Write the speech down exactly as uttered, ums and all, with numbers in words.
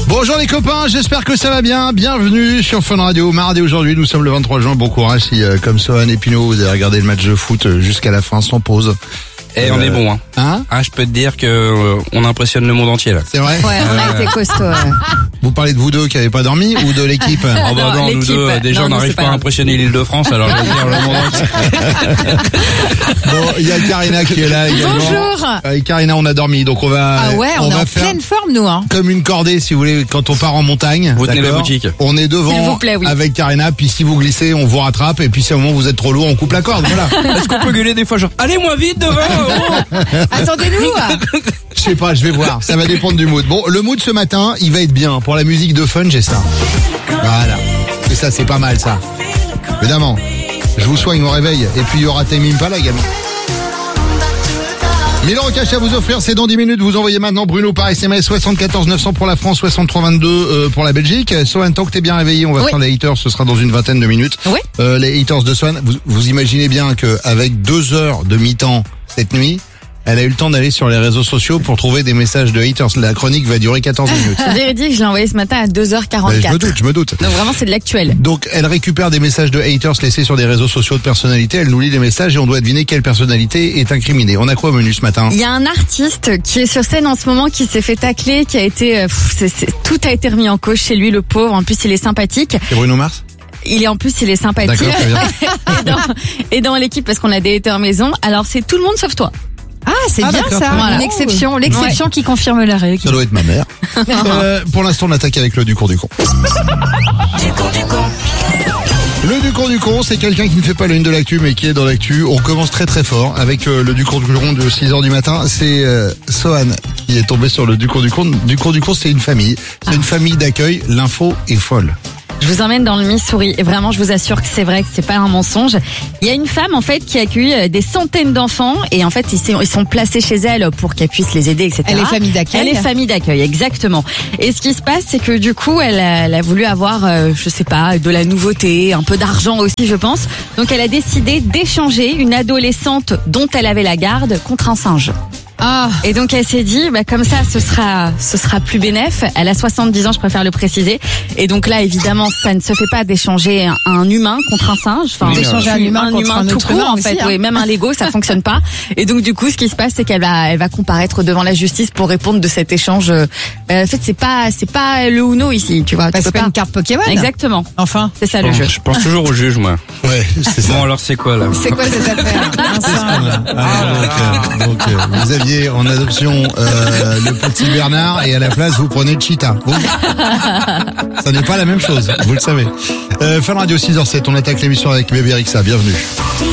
Bonjour les copains, j'espère que ça va bien. Bienvenue sur Fun Radio. Mardi aujourd'hui, nous sommes le vingt-trois juin. Bon courage si, euh, comme Sohan et Pino, vous avez regardé le match de foot euh, jusqu'à la fin sans pause. Et euh, on est bon, hein. Hein Ah, je peux te dire que euh, on impressionne le monde entier là. C'est vrai? Ouais, on a été costaud. Ouais. Vous parlez de vous deux qui n'avez pas dormi ou de l'équipe? Oh bah non, non, nous l'équipe. deux, déjà Non, on non, n'arrive c'est pas pas à grave. impressionner l'Île-de-France, alors je veux dire le monde entier. Bon, il y a Karina qui est là également. Bonjour. Euh, Karina, on a dormi, donc on va, Ah ouais, on, est va en faire pleine forme nous. Hein. comme une cordée, si vous voulez, quand on part en montagne. Vous tenez la d'accord boutique. On est devant S'il vous plaît, oui. avec Karina, puis si vous glissez, on vous rattrape, et puis si à un moment vous êtes trop lourd, on coupe la corde, voilà. Est-ce qu'on peut gueuler des fois genre allez moins vite devant oh Attendez-nous. Je sais pas, je vais voir, ça va dépendre du mood. Bon, le mood ce matin, il va être bien. Pour la musique de Fun, j'ai ça. Voilà. Et ça, c'est pas mal, ça. Évidemment. Je vous soigne au réveil. Et puis, il y aura Tame Impala également. mille euros cash à vous offrir, c'est dans dix minutes. Vous envoyez maintenant Bruno par S M S soixante-quatorze neuf cents pour la France, soixante-trois vingt-deux euh, pour la Belgique. Sohan, tant que t'es bien réveillé, on va Oui. faire les haters, ce sera dans une vingtaine de minutes. Oui. Euh, les haters de Sohan, vous, vous imaginez bien qu'avec deux heures de mi-temps cette nuit, elle a eu le temps d'aller sur les réseaux sociaux pour trouver des messages de haters. La chronique va durer quatorze minutes. Véridique, je l'ai envoyé ce matin à deux heures Ben, quarante-quatre. je me doute, je me doute. Donc vraiment c'est de l'actuel. Donc, elle récupère des messages de haters laissés sur des réseaux sociaux de personnalités. Elle nous lit les messages et on doit deviner quelle personnalité est incriminée. On a quoi au menu ce matin? Il y a un artiste qui est sur scène en ce moment qui s'est fait tacler, qui a été, euh, pff, c'est- c'est- tout a été remis en cause chez lui, le pauvre. En plus il est sympathique. C'est Bruno Mars? Il est en plus il est sympathique. D'accord, très bien. et dans, et dans l'équipe parce qu'on a des haters maison. Alors c'est tout le monde sauf toi. Ah, c'est Ah, bien d'accord, ça. très bien. Une exception, l'exception qui confirme la règle. Ça doit être ma mère. euh, pour l'instant, on attaque avec le du cours du con. Le du cours du con, c'est quelqu'un qui ne fait pas le une de l'actu, mais qui est dans l'actu. On commence très très fort avec euh, le du cours du con de six heures du matin. C'est euh, Sohan qui est tombé sur le du cours du con. Du cours du con, c'est une famille. C'est une famille d'accueil. L'info est folle. Je vous emmène dans le Missouri et vraiment je vous assure que c'est vrai, que c'est pas un mensonge. Il y a une femme en fait qui accueille des centaines d'enfants et en fait ils sont, ils sont placés chez elle pour qu'elle puisse les aider, et cetera. Elle est famille d'accueil. Elle est famille d'accueil, exactement. Et ce qui se passe, c'est que du coup, elle a, elle a voulu avoir, euh, je sais pas, de la nouveauté, un peu d'argent aussi, je pense. Donc elle a décidé d'échanger une adolescente dont elle avait la garde contre un singe. Ah, Et donc elle s'est dit, bah comme ça, ce sera, ce sera plus bénef. Elle a soixante-dix ans, je préfère le préciser. Et donc là, évidemment, ça ne se fait pas d'échanger un, un humain contre un singe. Enfin, Oui, d'échanger un humain contre un tout autre court, humain en aussi, fait. hein. Oui, même un Lego, ça fonctionne pas. Et donc du coup, ce qui se passe, c'est qu'elle va, elle va comparaître devant la justice pour répondre de cet échange. Euh, en fait, c'est pas, c'est pas le Uno ici, tu vois. bah, tu c'est peux pas une carte Pokémon. Exactement. Enfin. C'est ça le Bon, jeu. je pense toujours au juge moi. Ouais, c'est ça. Bon alors c'est quoi là C'est quoi cette affaire? Un singe. Ah, donc, euh, donc, euh, vous aviez en adoption euh, le petit Bernard et à la place vous prenez le cheetah. Bon. Ça n'est pas la même chose, vous le savez. Euh, Fun Radio six heures sept, on attaque l'émission avec Bébé Rixa, bienvenue.